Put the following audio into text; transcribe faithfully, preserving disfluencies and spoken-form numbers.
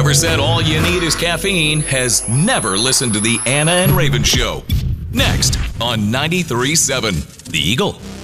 Whoever said all you need is caffeine has never listened to the Anna and Raven Show. Next on ninety-three point seven, The Eagle.